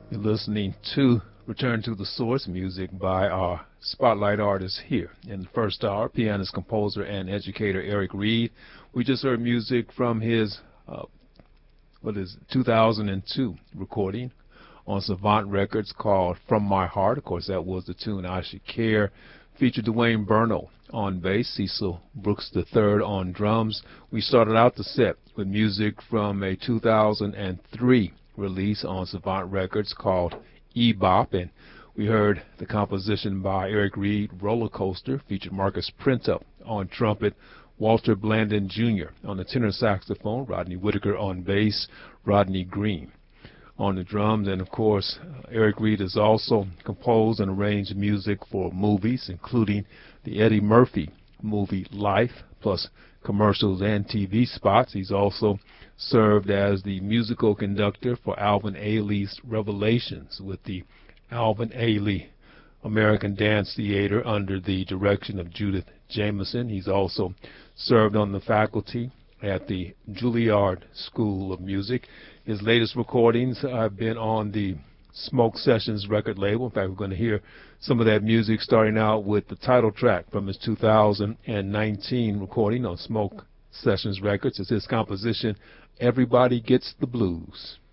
You're listening to Return to the Source, music by our spotlight artists here. In the first hour, pianist, composer, and educator Eric Reed. We just heard music from his 2002 recording on Savant Records called From My Heart. Of course, that was the tune I Should Care. Featured Dwayne Burno on bass, Cecil Brooks III on drums. We started out the set with music from a 2003 release on Savant Records called E-Bop, and we heard the composition by Eric Reed, Roller Coaster, featured Marcus Printup on trumpet, Walter Blandon Jr. on the tenor saxophone, Rodney Whitaker on bass, Rodney Green on the drums, and of course Eric Reed has also composed and arranged music for movies, including the Eddie Murphy movie Life, plus commercials and TV spots. He's also served as the musical conductor for Alvin Ailey's Revelations with the Alvin Ailey American Dance Theater under the direction of Judith Jameson. He's also served on the faculty at the Juilliard School of Music. His latest recordings have been on the Smoke Sessions record label. In fact, we're going to hear some of that music, starting out with the title track from his 2019 recording on Smoke Sessions Records. It's his composition, Everybody Gets the Blues.